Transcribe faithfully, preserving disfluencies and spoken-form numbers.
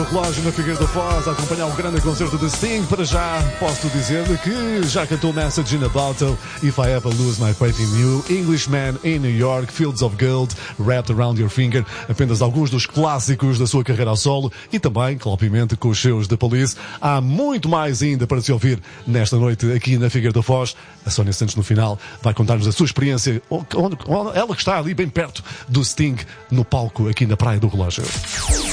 Relógio na Figueira da Foz a acompanhar o grande concerto de Sting. Para já posso dizer-lhe que já cantou Message in a Bottle, If I Ever Lose My Faith in You, Englishman in New York, Fields of Gold, Wrapped Around Your Finger, apenas alguns dos clássicos da sua carreira ao solo e também, obviamente, com os seus The Police. Há muito mais ainda para se ouvir nesta noite aqui na Figueira da Foz. A Sónia Santos no final vai contar-nos a sua experiência, onde, onde, ela que está ali bem perto do Sting no palco aqui na Praia do Relógio.